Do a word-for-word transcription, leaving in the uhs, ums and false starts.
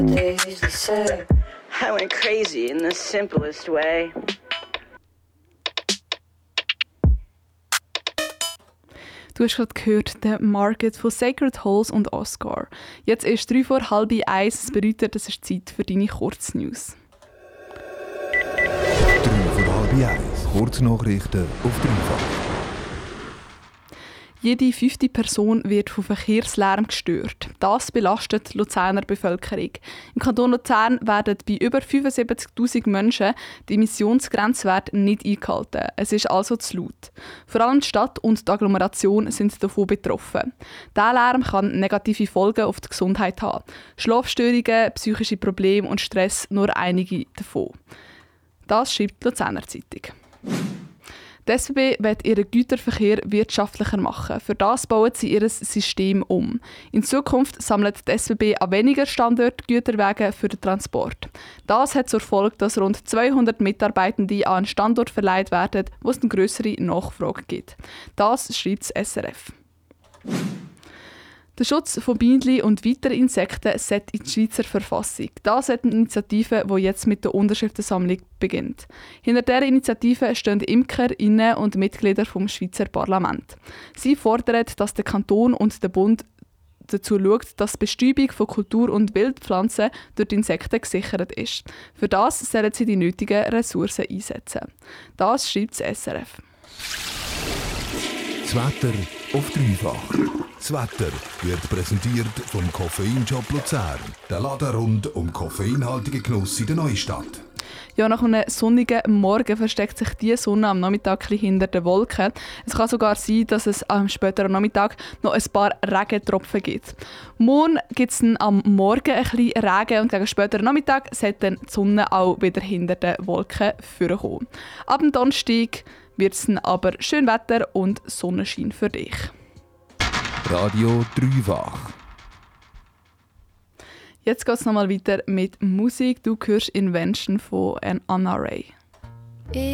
I went crazy in the simplest way. Du hast gerade gehört, der Market von Sacred Halls und Oscar. Jetzt ist drei vor halb eins, das bedeutet, es ist Zeit für deine Kurznews. drei vor halb eins, Kurznachrichten auf dreifach. Jede fünfte Person wird von Verkehrslärm gestört. Das belastet die Luzerner Bevölkerung. Im Kanton Luzern werden bei über fünfundsiebzigtausend Menschen die Emissionsgrenzwerte nicht eingehalten. Es ist also zu laut. Vor allem die Stadt und die Agglomeration sind davon betroffen. Dieser Lärm kann negative Folgen auf die Gesundheit haben. Schlafstörungen, psychische Probleme und Stress nur einige davon. Das schreibt die Luzerner Zeitung. Die S B B will ihren Güterverkehr wirtschaftlicher machen. Für das bauen sie ihr System um. In Zukunft sammelt die S B B an weniger Standorten Güterwagen für den Transport. Das hat zur Folge, dass rund zweihundert Mitarbeitende an einen Standort verleiht werden, wo es eine grössere Nachfrage gibt. Das schreibt das S R F. Der Schutz von Bienen und weiteren Insekten sollte in die Schweizer Verfassung. Das ist eine Initiative, die jetzt mit der Unterschriftensammlung beginnt. Hinter dieser Initiative stehen Imkerinnen und Mitglieder vom Schweizer Parlament. Sie fordern, dass der Kanton und der Bund dazu schaut, dass die Bestäubung von Kultur- und Wildpflanzen durch die Insekten gesichert ist. Für das sollen sie die nötigen Ressourcen einsetzen. Das schreibt das S R F. Das Wetter auf dreifach. Das Wetter wird präsentiert vom Koffeinshop Luzern. Der Laden rund um koffeinhaltigen Genuss in der Neustadt. Ja, nach einem sonnigen Morgen versteckt sich die Sonne am Nachmittag hinter den Wolken. Es kann sogar sein, dass es am späteren Nachmittag noch ein paar Regentropfen gibt. Morgen gibt es am Morgen ein bisschen Regen und gegen späteren Nachmittag sollte dann die Sonne auch wieder hinter den Wolken vorkommen. Ab dem Donnerstag wird es dann aber schön Wetter und Sonnenschein für dich. Radio dreifach. Jetzt geht es nochmal weiter mit Musik. Du hörst Invention von Anna Ray.